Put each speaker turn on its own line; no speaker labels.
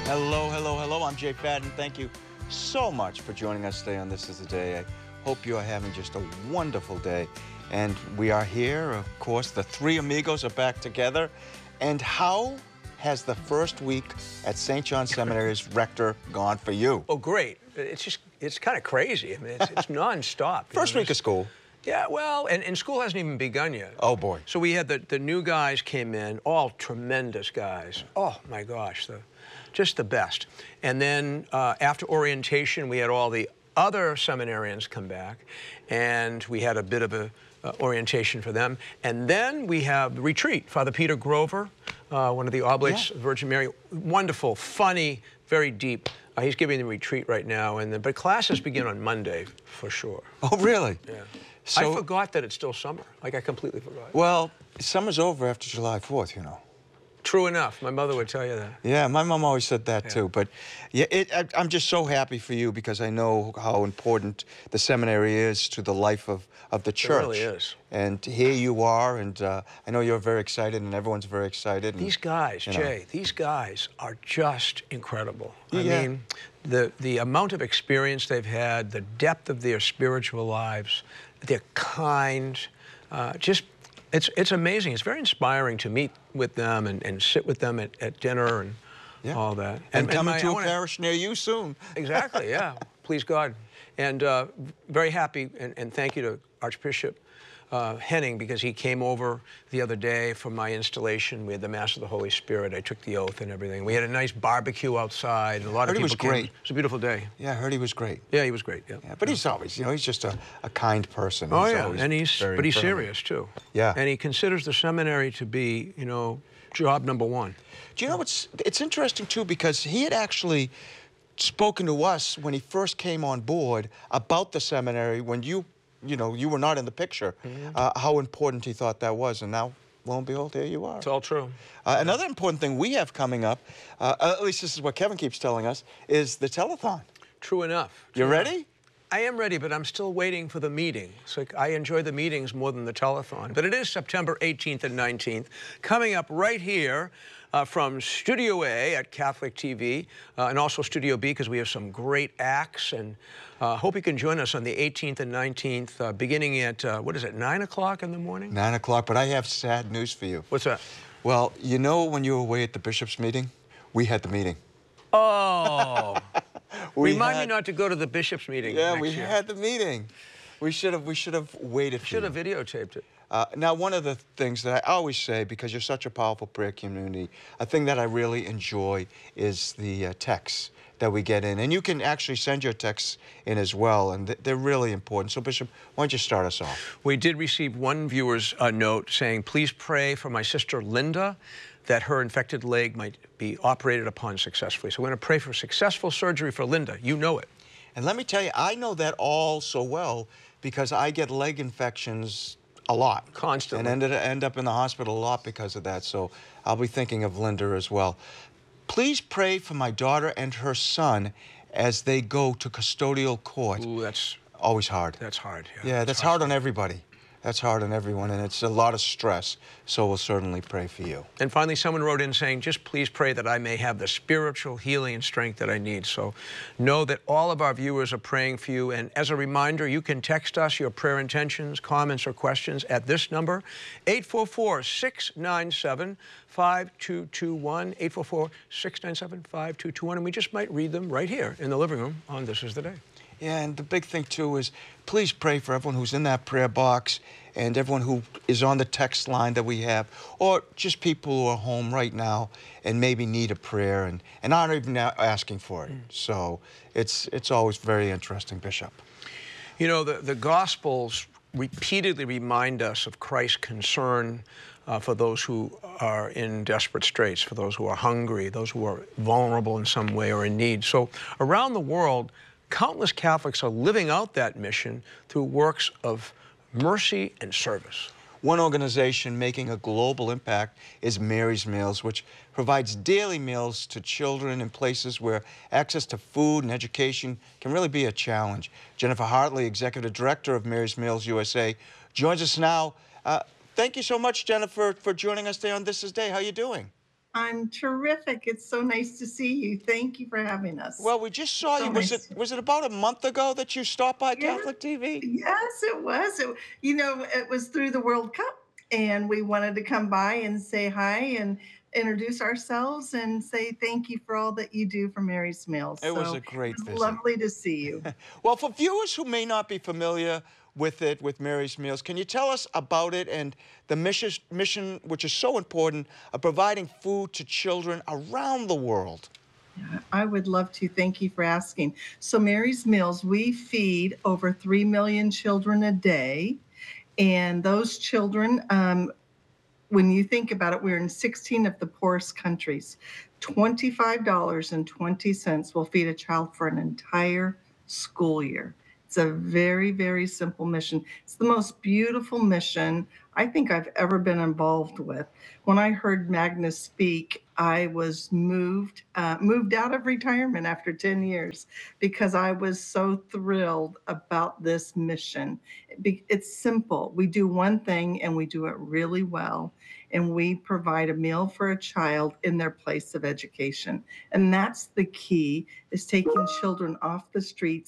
Hello, hello, hello. I'm Jay Fadden. Thank you so much for joining us today on This Is the Day. I hope you are having just a wonderful day. And we are here, of course, the three amigos are back together. And how has the first week at St. John Seminary's rector gone for you?
Oh, great. It's kind of crazy. I mean, it's nonstop.
First week of school.
Yeah, well, and school hasn't even begun yet.
Oh, boy.
So we had the new guys came in, all tremendous guys. Oh, my gosh, just the best. And then after orientation, we had all the other seminarians come back, and we had a bit of a orientation for them. And then we have the retreat. Father Peter Grover, one of the Oblates of Virgin Mary, wonderful, funny, very deep. He's giving the retreat right now, but classes begin on Monday for sure.
Oh, really?
Yeah.
So,
I forgot that it's still summer. Like, I completely forgot.
Well, summer's over after July 4th, you know.
True enough. My mother would tell you that.
Yeah, my mom always said that too. But yeah, I'm just so happy for you because I know how important the seminary is to the life of the church.
It really is.
And here you are, and I know you're very excited, and everyone's very excited. And,
these guys, Jay, these guys are just incredible.
Yeah.
I mean, the amount of experience they've had, the depth of their spiritual lives, they're kind, it's amazing. It's very inspiring to meet with them and sit with them at dinner and all that.
And coming to a parish near you soon.
Exactly, yeah. Please God. And very happy, and thank you to Archbishop Henning, because he came over the other day for my installation. We had the Mass of the Holy Spirit. I took the oath and everything. We had a nice barbecue outside, and a lot of people came.
Great.
It was a beautiful day.
Yeah, I heard he was great.
Yeah, he was great, yeah.
But he's always, he's just a kind person.
Oh,
he's
yeah, and he's
friendly.
serious, too.
Yeah.
And he considers the seminary to be, job number one.
Do you know it's interesting, too, because he had actually spoken to us when he first came on board about the seminary when you were not in the picture, how important he thought that was. And now, lo and behold, here you are.
It's all true.
Another important thing we have coming up, at least this is what Kevin keeps telling us, is the telethon.
True enough.
You ready?
I am ready, but I'm still waiting for the meeting. It's like I enjoy the meetings more than the telethon. But it is September 18th and 19th, coming up right here from Studio A at Catholic TV, and also Studio B, because we have some great acts. And hope you can join us on the 18th and 19th, beginning at, 9 o'clock in the morning?
9 o'clock, but I have sad news for you.
What's that?
Well, when you were away at the bishop's meeting, we had the meeting.
Oh. Remind me not to go to the bishop's meeting next year.
Had the meeting. We should have waited for you.
Should have videotaped it.
Now, one of the things that I always say, because you're such a powerful prayer community, a thing that I really enjoy is the texts that we get in. And you can actually send your texts in as well, and they're really important. So, Bishop, why don't you start us off?
We did receive one viewer's note saying, please pray for my sister Linda, that her infected leg might be operated upon successfully. So we're going to pray for successful surgery for Linda. You know it.
And let me tell you, I know that all so well because I get leg infections a lot.
Constantly.
And end up in the hospital a lot because of that. So I'll be thinking of Linda as well. Please pray for my daughter and her son as they go to custodial court.
Ooh, that's
always hard.
That's hard.
Yeah, that's hard on everybody. That's hard on everyone, and it's a lot of stress, so we'll certainly pray for you.
And finally, someone wrote in saying, just please pray that I may have the spiritual healing and strength that I need. So know that all of our viewers are praying for you, and as a reminder, you can text us your prayer intentions, comments, or questions at this number, 844-697-5221, 844-697-5221, and we just might read them right here in the living room on This Is the Day.
Yeah, and the big thing, too, is please pray for everyone who's in that prayer box and everyone who is on the text line that we have, or just people who are home right now and maybe need a prayer and aren't even asking for it. So it's always very interesting, Bishop.
You know, the Gospels repeatedly remind us of Christ's concern for those who are in desperate straits, for those who are hungry, those who are vulnerable in some way or in need. So around the world, countless Catholics are living out that mission through works of mercy and service.
One organization making a global impact is Mary's Meals, which provides daily meals to children in places where access to food and education can really be a challenge. Jennifer Hartley, Executive Director of Mary's Meals USA, joins us now. Thank you so much, Jennifer, for joining us today on This Is Day. How are you doing?
I'm terrific. It's so nice to see you. Thank you for having us.
Well, we just saw
It's
you.
so
Was
nice.
it about a month ago that you stopped by
Yeah,
Catholic TV?
yes, it was. It was through the World Cup, and we wanted to come by and say hi and introduce ourselves and say thank you for all that you do for Mary's Meals.
It was
So
a
it
great
was
visit.
lovely to see you.
Well, for viewers who may not be familiar with it, with Mary's Meals, can you tell us about it and the mission, which is so important, of providing food to children around the world?
I would love to. Thank you for asking. So, Mary's Meals, we feed over 3 million children a day. And those children, when you think about it, we're in 16 of the poorest countries. $25.20 will feed a child for an entire school year. It's a very, very simple mission. It's the most beautiful mission I think I've ever been involved with. When I heard Magnus speak, I was moved out of retirement after 10 years because I was so thrilled about this mission. It's simple. We do one thing and we do it really well, and we provide a meal for a child in their place of education. And that's the key, is taking children off the streets